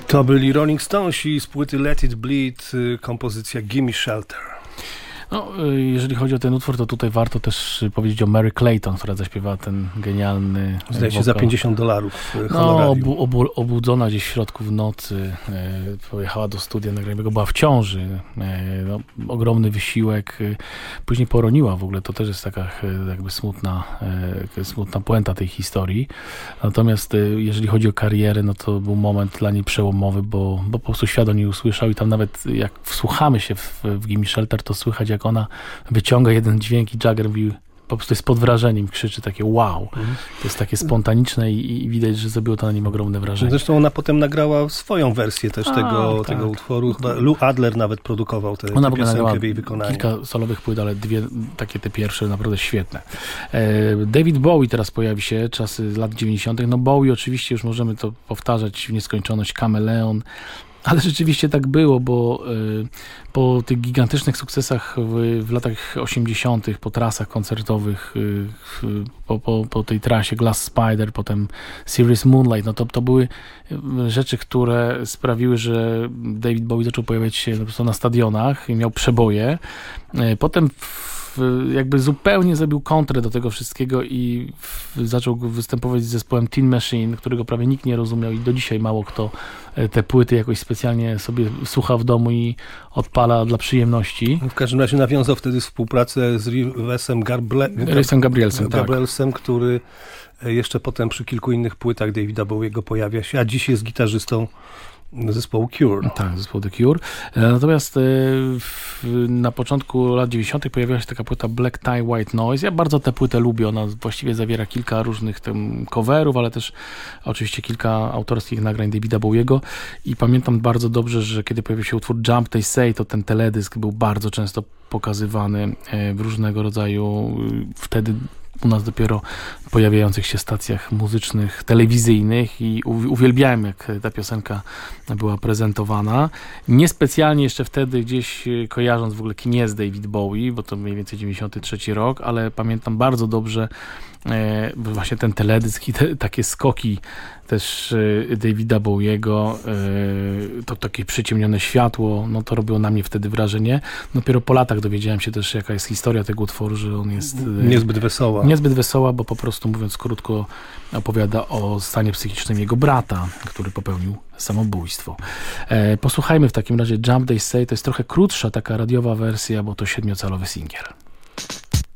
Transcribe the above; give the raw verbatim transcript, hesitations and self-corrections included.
To byli Rolling Stones i z płyty Let It Bleed kompozycja Gimme Shelter. No, jeżeli chodzi o ten utwór, to tutaj warto też powiedzieć o Mary Clayton, która zaśpiewała ten genialny Zdaje się za pięćdziesiąt dolarów No, obu, obu, obudzona gdzieś w środku w nocy, e, pojechała do studia nagraniowego, była w ciąży, e, no, ogromny wysiłek, e, później poroniła w ogóle, to też jest taka e, jakby smutna, e, smutna puenta tej historii. Natomiast e, jeżeli chodzi o karierę, no to był moment dla niej przełomowy, bo, bo po prostu świat o niej usłyszał i tam nawet jak wsłuchamy się w, w Gimme Shelter, to słychać jak ona wyciąga jeden dźwięk i Jagger mówi, po prostu jest pod wrażeniem, krzyczy takie wow. Mhm. To jest takie spontaniczne i, i widać, że zrobiło to na nim ogromne wrażenie. Zresztą ona potem nagrała swoją wersję też A, tego, tak. tego utworu. Chyba Lou Adler nawet produkował te, ona te piosenkę w jej wykonaniu. Kilka solowych płyt, ale dwie takie te pierwsze naprawdę świetne. E, David Bowie teraz pojawi się, czasy lat dziewięćdziesiątych. No Bowie oczywiście już możemy to powtarzać w nieskończoność, Kameleon. Ale rzeczywiście tak było, bo y, po tych gigantycznych sukcesach w, w latach osiemdziesiątych, po trasach koncertowych, y, y, po, po, po tej trasie Glass Spider, potem Serious Moonlight, no to, to były rzeczy, które sprawiły, że David Bowie zaczął pojawiać się po prostu na stadionach i miał przeboje. Y, potem w, jakby zupełnie zrobił kontrę do tego wszystkiego i w, zaczął występować z zespołem Tin Machine, którego prawie nikt nie rozumiał i do dzisiaj mało kto te płyty jakoś specjalnie sobie słucha w domu i odpala dla przyjemności. W każdym razie nawiązał wtedy współpracę z Rivesem Garble... Gabrielsem, Gabrielsem tak. który jeszcze potem przy kilku innych płytach Davida Bowiego pojawia się, a dziś jest gitarzystą zespołu Cure. Tak, zespołu The Cure. Natomiast w, na początku lat dziewięćdziesiątych pojawiła się taka płyta Black Tie, White Noise. Ja bardzo tę płytę lubię. Ona właściwie zawiera kilka różnych tam coverów, ale też oczywiście kilka autorskich nagrań Davida Bowiego. I pamiętam bardzo dobrze, że kiedy pojawił się utwór Jump They Say, to ten teledysk był bardzo często pokazywany w różnego rodzaju wtedy u nas dopiero pojawiających się stacjach muzycznych, telewizyjnych i uwielbiałem, jak ta piosenka była prezentowana. Niespecjalnie jeszcze wtedy gdzieś kojarząc w ogóle kim jest David Bowie, bo to mniej więcej dziewięćdziesiąty trzeci rok, ale pamiętam bardzo dobrze e, właśnie ten teledysk i te, takie skoki też e, Davida Bowiego, e, to takie przyciemnione światło, no to robiło na mnie wtedy wrażenie. Dopiero po latach dowiedziałem się też, jaka jest historia tego utworu, że on jest e, niezbyt wesoła. Niezbyt wesoła, bo po prostu mówiąc krótko opowiada o stanie psychicznym jego brata, który popełnił samobójstwo. E, posłuchajmy w takim razie Jump They Say, to jest trochę krótsza taka radiowa wersja, bo to siedmiocalowy singiel.